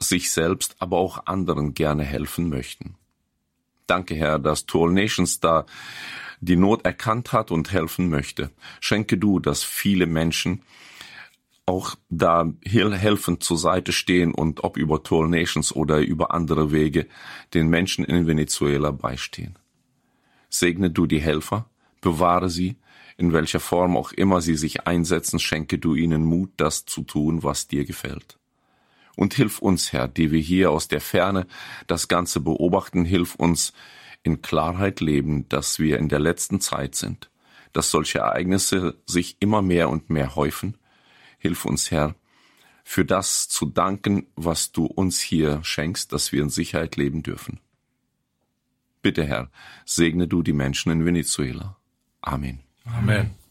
sich selbst, aber auch anderen gerne helfen möchten. Danke, Herr, dass All Nations da die Not erkannt hat und helfen möchte. Schenke du, dass viele Menschen auch da helfend zur Seite stehen und ob über All Nations oder über andere Wege den Menschen in Venezuela beistehen. Segne du die Helfer, bewahre sie, in welcher Form auch immer sie sich einsetzen, schenke du ihnen Mut, das zu tun, was dir gefällt. Und hilf uns, Herr, die wir hier aus der Ferne das Ganze beobachten, hilf uns in Klarheit leben, dass wir in der letzten Zeit sind, dass solche Ereignisse sich immer mehr und mehr häufen. Hilf uns, Herr, für das zu danken, was du uns hier schenkst, dass wir in Sicherheit leben dürfen. Bitte, Herr, segne du die Menschen in Venezuela. Amen. Amen.